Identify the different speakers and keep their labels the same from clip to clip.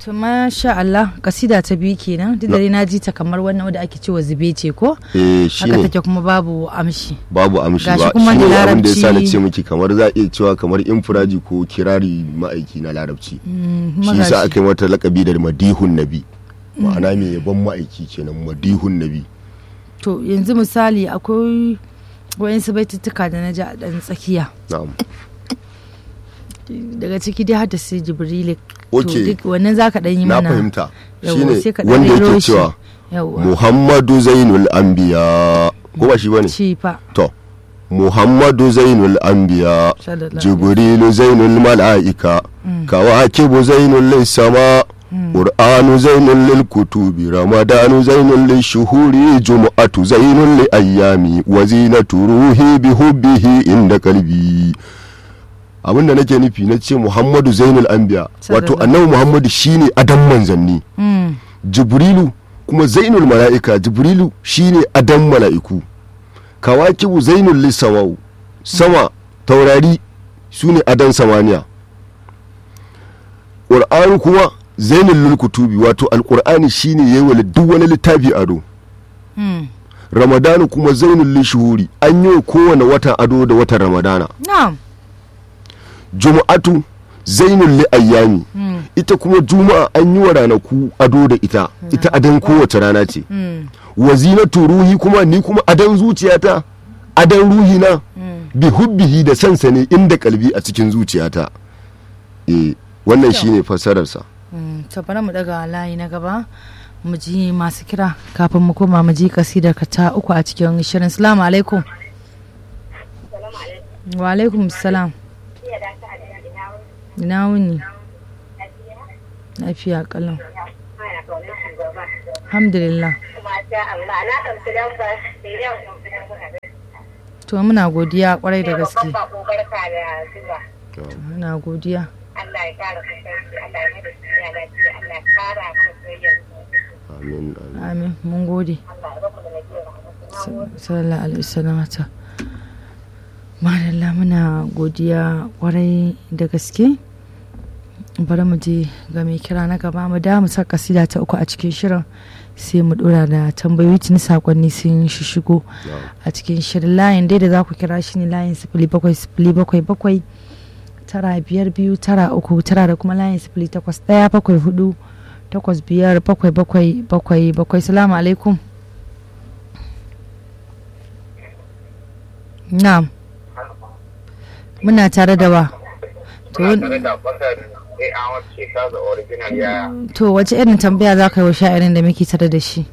Speaker 1: to masha Allah, kasida ta biyu kenan. Duk da dai na ji ta kamar wannan wanda ake cewa zube ce ko?
Speaker 2: Shine.
Speaker 1: Haka take kuma babu amshi.
Speaker 2: Babu amshi
Speaker 1: Gashi
Speaker 2: ba.
Speaker 1: kuma da
Speaker 2: Shine abin da
Speaker 1: larabci.
Speaker 2: yasa na ce miki kamar za a iya cewa kamar infiraji ko kirari ma'aiki na larabci. Shi yasa aka yi mata lakabi da madihun nabi. Ma'ana mai yabon ma'aiki kenan madihun nabi.
Speaker 1: To yanzu misali akwai wayansu baituttuka da na ji a ɗan tsakiya.
Speaker 2: Na'am.
Speaker 1: Daga ciki dai hadda sai Jibrilu.
Speaker 2: Okay.
Speaker 1: To duk wannan zaka ɗan yi
Speaker 2: Na
Speaker 1: mana.
Speaker 2: fahimta.
Speaker 1: Yawwa, sai ka
Speaker 2: Shine
Speaker 1: ɗan
Speaker 2: wanda
Speaker 1: rero
Speaker 2: yake
Speaker 1: shi.
Speaker 2: cewa
Speaker 1: Yawwa.
Speaker 2: Muhammadu Zainul Anbiya. Ko ba shi bane?
Speaker 1: Shi fa.
Speaker 2: To. Muhammadu Zainul Anbiya.
Speaker 1: Sallallahu alaihi
Speaker 2: Jibrilu Zainul Mala'ika. Kawakibu Zainul Lissama. Qur'anu Zainul lil kutubi. Ramadanu Zainul lil shuhuri. Jumu'atu Zainul li ayyami. Wa zinatu ruhi bi hubbihi inda qalbi. Abinda nake nufi na ce Muhammadu Zainul Anbiya. Wato annabi Muhammadu shine adam manzanni. Jibrilu kuma Zainul Mala'ika. Jibrilu shine adam mala'iku. Kawakibu Zainul lissamau. Sama taurari su ne adan samaniya. Ƙur'ani kuma Zainul lil kutubi, wato alƙur'ani shine yayi wa duk wani littafi ado. Ramadanu kuma Zainul lil shuhuri, an yi kowane wata ado da watan Ramadana.
Speaker 1: Na'am.
Speaker 2: Juma'atu Zainul li ayyami, ita kuma juma'a an yi wa ranaku ado da ita. Ita adan kowace rana ce. Wa zinatu ruhi kuma ni kuma adan zuciyata, adan ruhina, bi hubbihi da sansa ne inda kalbi a cikin zuciyata. Wannan shine fassararsa.
Speaker 1: To bari mu daga layi na gaba mu ji masu kira kafin mu koma mu ji kasidar ka ta uku a cikin shirin. Assalamu alaikum. Wa alaikum salam. Ina wuni? Lafiya kalau. Alhamdulillah. To muna godiya kwarai da gaske. Muna godiya.
Speaker 3: Allah ya kara kusanci, Allah ya mai da shi ya lafiya, Allah ya kara mana soyayyar
Speaker 2: Amin.
Speaker 1: Amin. Mun gode.
Speaker 3: Allah ya rabu da lafiyar
Speaker 1: Sallallahu alaihi wasallam ta. Madalla muna godiya kwarai da gaske. Bari mu je ga mai kira na gaba mu da mu sa kasida ta uku a cikin shirin sai mu dora da tambayoyi tuni sakonni sun shigo a cikin shirin. Layin dai da za ku kira shi ne layin 0707 tara biyar biyu tara uku tara da kuma layin 0817 takwas biyar bakwai. Salamu alaikum. Na'am. Muna tare da wa. To wace irin tambaya za ka yi wa sha'irin da muke tare da shi?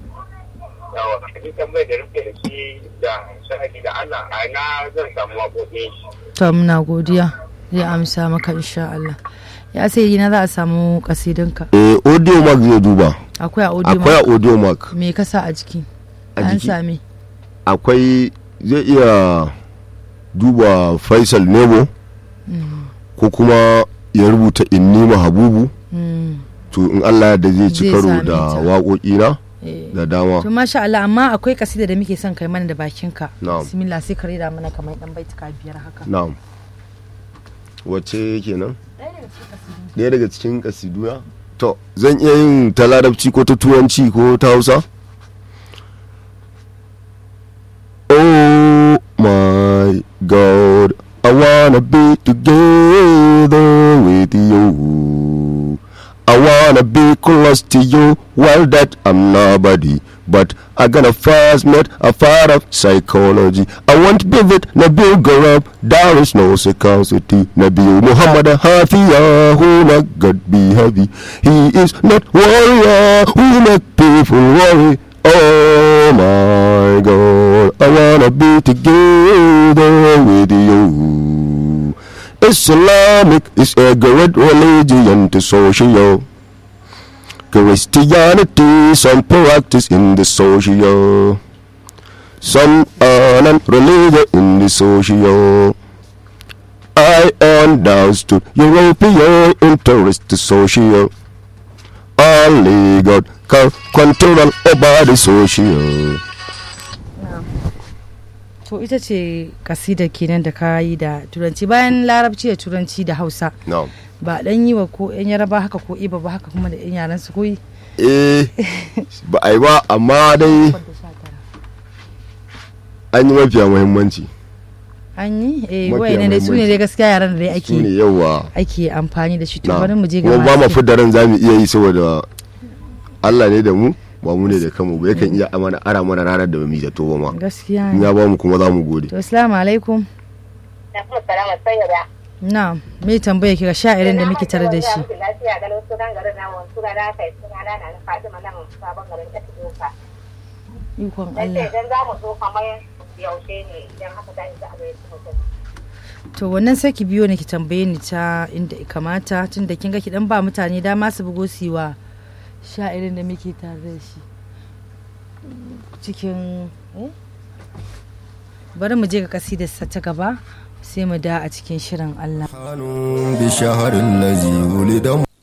Speaker 1: To muna godiya. Zai amsa maka insha Allah. Ya sai na za a samu kasidinka.
Speaker 2: Audio mark zai duba.
Speaker 1: Akwai a audio mark.
Speaker 2: Akwai a audio mark.
Speaker 1: Me ka sa a jiki? An sami.
Speaker 2: Akwai zai iya duba Faisal Nebo ko kuma ya rubuta inni mahabubu. To in Allah da zai ci karo da waƙoƙina da dama.
Speaker 1: To masha Allah, amma akwai kasida da muke son kai mana da bakinka.
Speaker 2: Na'am.
Speaker 1: Bismillah, sai ka rera mana kamar dan baituka biyar haka.
Speaker 2: Na'am. Wace kenan? Ɗaya daga cikin kasiduna. To zan iya yin ta larabci ko ta turanci ko ta Hausa? Oh my God, I wanna be together with you. I wanna be close to you, well that I'm nobody, but I gotta first meet a part of psychology. I won't be with Nabil Garab, there is no scarcity. Nabil Muhammad Hafiya, who not God be heavy. He is not warrior, who make people worry. Oh my God, I wanna be together with you. Islamic is a great religion to social. Christianity, some practice in the social. Some earn religion in the social. I understood European interest to social. Only God can control over the social.
Speaker 1: To ita ce kasida kenan da ka yi da turanci bayan larabci da turanci da Hausa.
Speaker 2: No.
Speaker 1: ba dan yi wa ko yan yaraba haka ko iba ba haka kuma da yan yaran su koyi
Speaker 2: ba a yi ba amma dai an yi mafiya muhimmanci.
Speaker 1: An yi wayannan dai su ne dai gaskiya yaran da dai ake amfani da shi. To bari mu je ga
Speaker 2: kuma ba mu fidda ran zamu iya yi saboda Allah ne da mu ba mu ne da kanmu ba, yakan iya amana ara mana ranar da mu zato ba ma
Speaker 1: gaskiya
Speaker 2: ya ba mu kuma za mu gode.
Speaker 1: To assalamu alaikum. Na me tambaya kira sha'irin da muke tare da shi. Ikon Allah. To wannan sai ki biyo ne ki tambaye ni ta inda kamata tunda kin ga ki dan ba mutane dama su bugo siwa sha'irin da muke tare da shi cikin bari mu je ga kasidarsa ta gaba sai mu da a cikin shirin Allah.